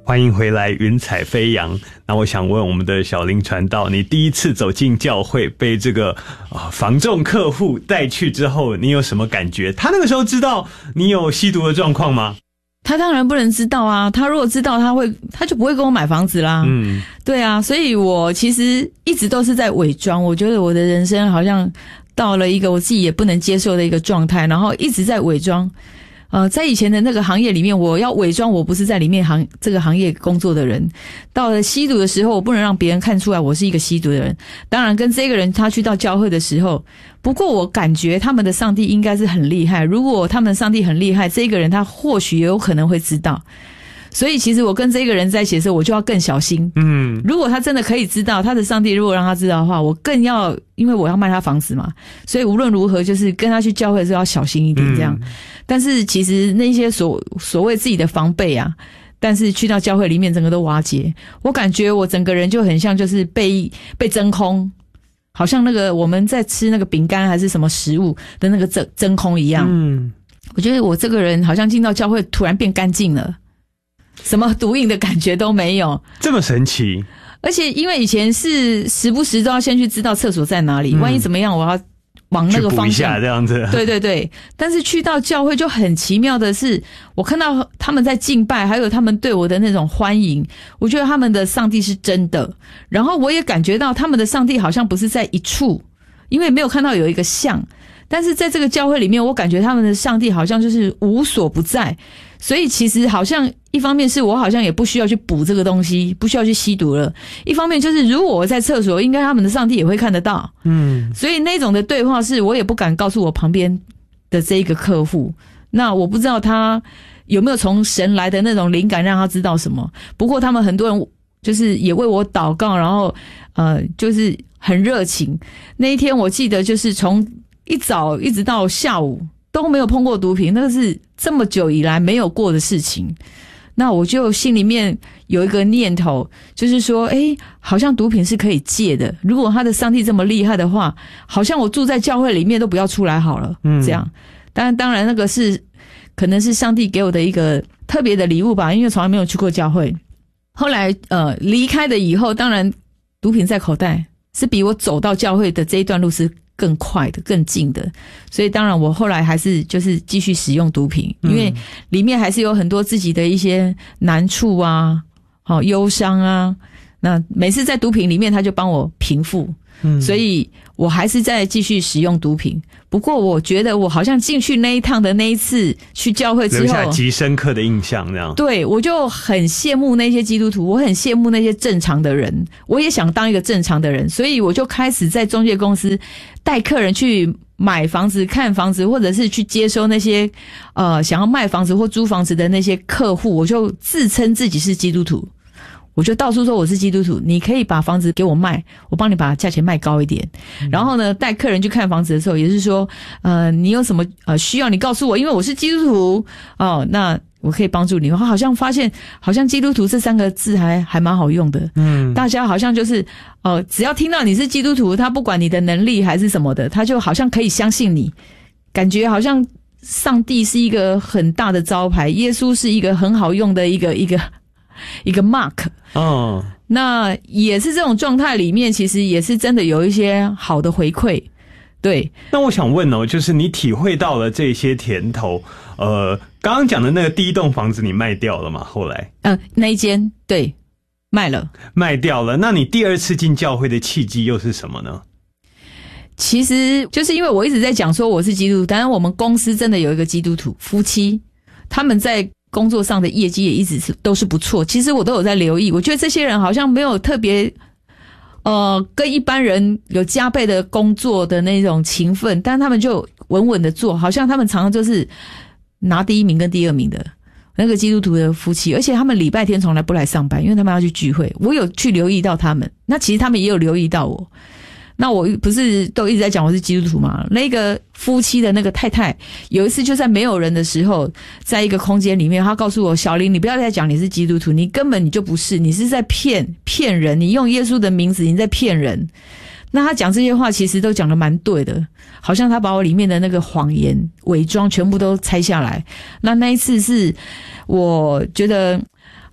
欢迎回来云彩飞扬。那我想问我们的小林传道，你第一次走进教会被这个房仲客户带去之后，你有什么感觉？他那个时候知道你有吸毒的状况吗？ 他当然不能知道啊，他如果知道他就不会跟我买房子啦。对啊，所以我其实一直都是在伪装，我觉得我的人生好像到了一个我自己也不能接受的一个状态，然后一直在伪装。在以前的那个行业里面，我要伪装我不是在里面这个行业工作的人。到了吸毒的时候，我不能让别人看出来我是一个吸毒的人。当然跟这个人他去到教会的时候，不过我感觉他们的上帝应该是很厉害，如果他们的上帝很厉害，这个人他或许也有可能会知道。所以其实我跟这个人在一起的时候，我就要更小心。如果他真的可以知道，他的上帝如果让他知道的话，我更要，因为我要卖他房子嘛，所以无论如何就是跟他去教会的时候要小心一点这样。但是其实那些所谓自己的防备啊，但是去到教会里面整个都瓦解，我感觉我整个人就很像就是被真空，好像那个我们在吃那个饼干还是什么食物的那个真空一样。我觉得我这个人好像进到教会突然变干净了，什么毒瘾的感觉都没有， 这么神奇。 而且因为以前是时不时都要先去知道厕所在哪里，万一怎么样我要往那个方向去补一下这样子。 对对对，但是去到教会就很奇妙的是，我看到他们在敬拜，还有他们对我的那种欢迎，我觉得他们的上帝是真的。然后我也感觉到他们的上帝好像不是在一处，因为没有看到有一个像，但是在这个教会里面，我感觉他们的上帝好像就是无所不在。所以其实好像一方面是我好像也不需要去补这个东西，不需要去吸毒了，一方面就是如果我在厕所，应该他们的上帝也会看得到。所以那种的对话是我也不敢告诉我旁边的这一个客户，那我不知道他有没有从神来的那种灵感让他知道什么。不过他们很多人就是也为我祷告，然后就是很热情。那一天我记得就是从一早一直到下午都没有碰过毒品，那个是这么久以来没有过的事情。那我就心里面有一个念头，就是说好像毒品是可以戒的，如果他的上帝这么厉害的话，好像我住在教会里面都不要出来好了。这样当然那个是可能是上帝给我的一个特别的礼物吧，因为从来没有去过教会。后来离开了以后，当然毒品在口袋是比我走到教会的这一段路是更快的更近的，所以当然我后来还是就是继续使用毒品，因为里面还是有很多自己的一些难处啊，忧伤啊，那每次在毒品里面他就帮我平复，所以我还是在继续使用毒品。不过我觉得我好像进去那一趟的那一次去教会之后， 留下极深刻的印象这样。 对，我就很羡慕那些基督徒，我很羡慕那些正常的人，我也想当一个正常的人，所以我就开始在中介公司带客人去买房子看房子，或者是去接收那些想要卖房子或租房子的那些客户，我就自称自己是基督徒，我就到处说我是基督徒，你可以把房子给我卖，我帮你把价钱卖高一点。然后呢，带客人去看房子的时候也是说你有什么需要你告诉我，因为我是基督徒那我可以帮助你。我好像发现好像基督徒这3个字还蛮好用的。大家好像就是只要听到你是基督徒，他不管你的能力还是什么的，他就好像可以相信你，感觉好像上帝是一个很大的招牌，耶稣是一个很好用的一个 mark。那也是这种状态里面，其实也是真的有一些好的回馈。对， 那我想问就是你体会到了这些甜头，刚刚讲的那个第一栋房子你卖掉了吗？后来那一间对卖掉了。那你第二次进教会的契机又是什么呢？ 其实就是因为我一直在讲说我是基督徒，当然我们公司真的有一个基督徒夫妻，他们在工作上的业绩也一直都是不错，其实我都有在留意，我觉得这些人好像没有特别跟一般人有加倍的工作的那种勤奋，但他们就稳稳的做，好像他们常常就是拿第1名跟第2名的那个基督徒的夫妻，而且他们礼拜天从来不来上班，因为他们要去聚会，我有去留意到他们，那其实他们也有留意到我。那我不是都一直在讲我是基督徒吗？那个夫妻的那个太太有一次就在没有人的时候，在一个空间里面，他告诉我，小林，你不要再讲你是基督徒，你根本你就不是，你是在骗人，你用耶稣的名字你在骗人。那他讲这些话其实都讲得蛮对的，好像他把我里面的那个谎言伪装全部都拆下来。那一次是我觉得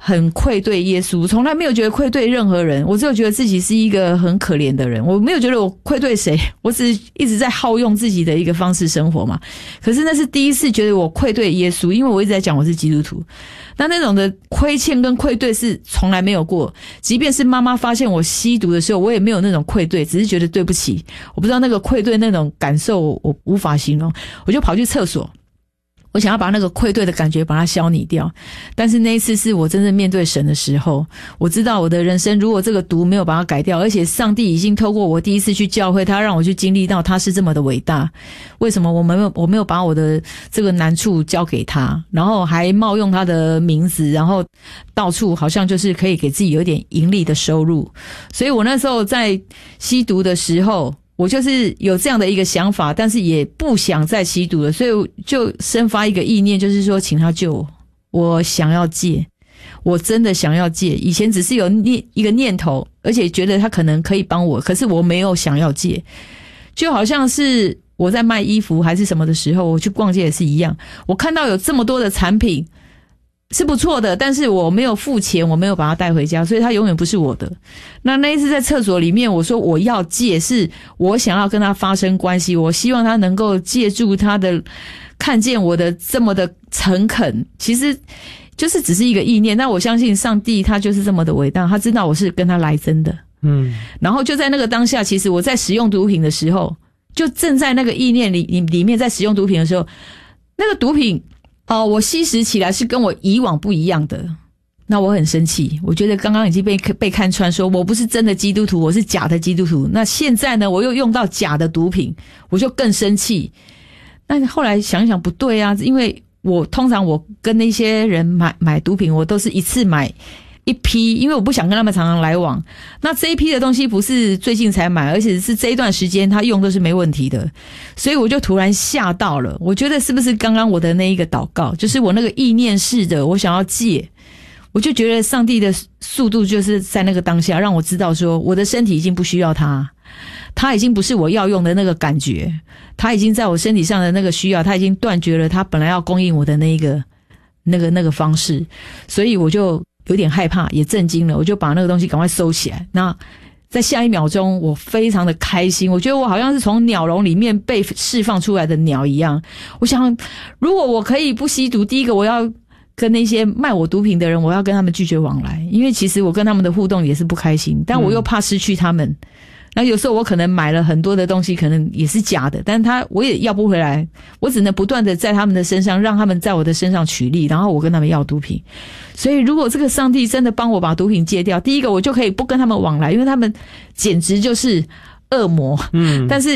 很愧对耶稣，从来没有觉得愧对任何人，我只有觉得自己是一个很可怜的人，我没有觉得我愧对谁，我只是一直在耗用自己的一个方式生活嘛。可是那是第一次觉得我愧对耶稣，因为我一直在讲我是基督徒，那种的亏欠跟愧对是从来没有过，即便是妈妈发现我吸毒的时候，我也没有那种愧对，只是觉得对不起，我不知道那个愧对那种感受我无法形容，我就跑去厕所，我想要把那个愧对的感觉把它消弭掉，但是那一次是我真正面对神的时候，我知道我的人生如果这个毒没有把它改掉，而且上帝已经透过我第一次去教会，他让我去经历到他是这么的伟大，为什么我没有把我的这个难处交给他，然后还冒用他的名字，然后到处好像就是可以给自己有一点盈利的收入。所以我那时候在吸毒的时候，我就是有这样的一个想法，但是也不想再吸毒了，所以就生发一个意念，就是说请他救我，我想要戒，我真的想要戒。以前只是有一个念头，而且觉得他可能可以帮我，可是我没有想要戒。就好像是我在卖衣服还是什么的时候，我去逛街也是一样，我看到有这么多的产品是不错的，但是我没有付钱，我没有把它带回家，所以它永远不是我的。那一次在厕所里面，我说我要戒，是我想要跟他发生关系，我希望他能够借助他的看见我的这么的诚恳，其实就是只是一个意念。但我相信上帝他就是这么的伟大，他知道我是跟他来真的。然后就在那个当下，其实我在使用毒品的时候，就正在那个意念里面在使用毒品的时候，那个毒品我吸食起来是跟我以往不一样的，那我很生气，我觉得刚刚已经被看穿，说我不是真的基督徒，我是假的基督徒。那现在呢，我又用到假的毒品，我就更生气。那后来想一想不对啊，因为通常我跟那些人买毒品，我都是一次买一批，因为我不想跟他们常常来往。那这一批的东西不是最近才买，而且是这一段时间他用都是没问题的，所以我就突然吓到了。我觉得是不是刚刚我的那一个祷告，就是我那个意念式的我想要戒，我就觉得上帝的速度就是在那个当下让我知道说，我的身体已经不需要他已经不是我要用的那个感觉，他已经在我身体上的那个需要，他已经断绝了他本来要供应我的那个方式，所以我就有点害怕，也震惊了，我就把那个东西赶快收起来。那在下一秒钟，我非常的开心，我觉得我好像是从鸟笼里面被释放出来的鸟一样。我想，如果我可以不吸毒，第一个我要跟那些卖我毒品的人，我要跟他们拒绝往来，因为其实我跟他们的互动也是不开心，但我又怕失去他们。那有时候我可能买了很多的东西，可能也是假的，但我也要不回来，我只能不断的在他们的身上，让他们在我的身上取利，然后我跟他们要毒品。所以如果这个上帝真的帮我把毒品戒掉，第一个我就可以不跟他们往来，因为他们简直就是恶魔。但是